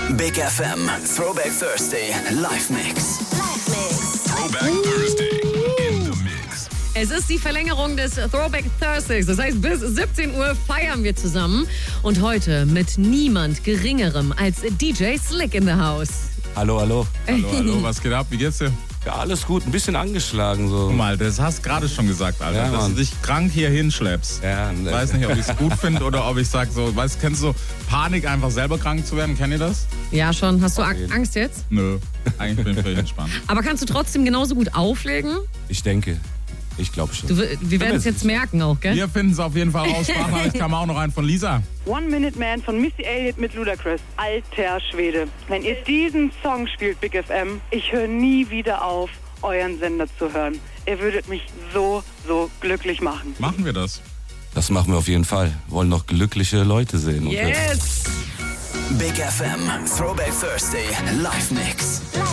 Big FM Throwback Thursday Live Mix. Throwback Thursday in the Mix. Es ist die Verlängerung des Throwback Thursdays. Das heißt, bis 17 Uhr feiern wir zusammen. Und heute mit niemand Geringerem als DJ Slick in the House. Hallo, hallo. Hallo, was geht ab? Wie geht's dir? Ja, alles gut, ein bisschen angeschlagen so. Guck mal, das hast du gerade schon gesagt, Alter, Ja, dass Mann. du dich krank hier hinschleppst. Ja, Ich weiß nicht, ob ich es gut finde oder ob ich sag so, kennst du so Panik, einfach selber krank zu werden? Kennt ihr das? Ja, schon. Hast du jeden. Angst jetzt? Nö, eigentlich bin ich völlig entspannt. Aber kannst du trotzdem genauso gut auflegen? Ich denke, ich glaube schon. Wir werden es jetzt merken auch, gell? Wir finden es auf jeden Fall raus. Sprachnachricht kam auch noch rein von Lisa. One Minute Man von Missy Elliott mit Ludacris. Alter Schwede. Wenn ihr diesen Song spielt, Big FM, ich höre nie wieder auf, euren Sender zu hören. Ihr würdet mich so glücklich machen. Machen wir das. Das machen wir auf jeden Fall. Wollen noch glückliche Leute sehen. Und Yes! Big FM Throwback Thursday Live Mix.